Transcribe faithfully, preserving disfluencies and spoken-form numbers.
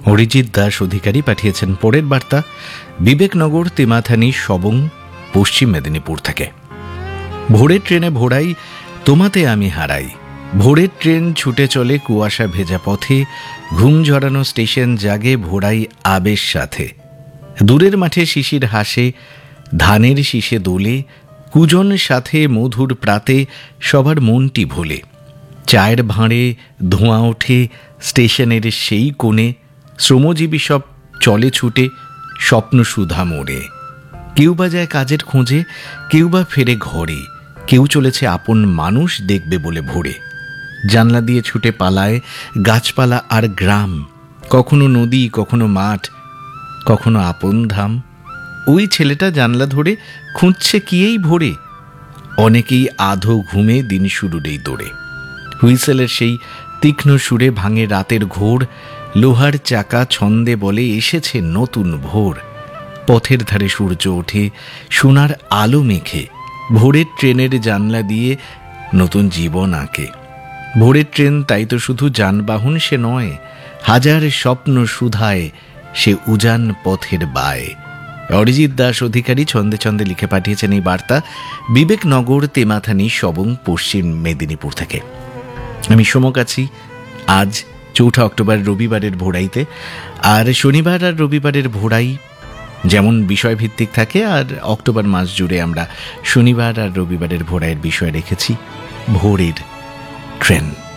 অরিজিৎ দাস অধিকারী পাঠিয়েছেন পরের বার্তা বিবেকনগর তেমাথানি সবং পশ্চিম মেদিনীপুর থেকে। ভোরের ট্রেনে ভোড়াই তোমাতে আমি হারাই। ভোরের ট্রেন ছুটে চলে কুয়াশা ভেজা পথে, ঘুম ঝরানো স্টেশন জাগে ভোড়াই আবেশ সাথে। দূরের মাঠে শিশির হাসে, ধানের শীষে দোলে, কুজন সাথে মধুর প্রাতে সবার মনটি ভোলে। চায়ের ভাঁড়ে ধোঁয়া ওঠে স্টেশনের সেই কোণে, শ্রমজীবী সব চলে ছুটে স্বপ্ন সুধা মোড়ে। কেউ বা যায় কাজের খোঁজে, কেউ বা ফেরে ঘরে, কেউ চলেছে আপন মানুষ দেখবে বলে ভোরে। জানলা দিয়ে ছুটে পালায় গাছপালা আর গ্রাম, কখনো নদী, কখনো মাঠ, কখনো আপন ধাম। ওই ছেলেটা জানলা ধরে খুঁজছে কি এই ভোরে, অনেকেই আধো ঘুমে দিন শুরুর এই দৌড়ে। হুইসেলের সেই তীক্ষ্ণ সুরে ভাঙে রাতের ঘোর, লোহার চাকা ছন্দে বলে এসেছে নতুন ভোর। পথের ধারে সূর্য ওঠে সোনার আলো মেখে, ভোরের ট্রেনের জানলা দিয়ে নতুন জীবন আঁকে। ভোরের ট্রেন তাই তো শুধু যানবাহন সে নয়, হাজার স্বপ্ন সুধায় সে উজান পথের বায়। অরিজিৎ দাস অধিকারী ছন্দে ছন্দে লিখে পাঠিয়েছেন এই বার্তা বিবেকনগর তেমাথানি সবং পশ্চিম মেদিনীপুর থেকে। আমি সমক আছি আজ চৌঠা অক্টোবর রবিবারের ভোড়াইতে। আর শনিবার আর রবিবারের ভোড়াই যেমন বিষয়ভিত্তিক থাকে, আর অক্টোবর মাস জুড়ে আমরা শনিবার আর রবিবারের ভোড়াইয়ের বিষয় রেখেছি ভোরের ট্রেন।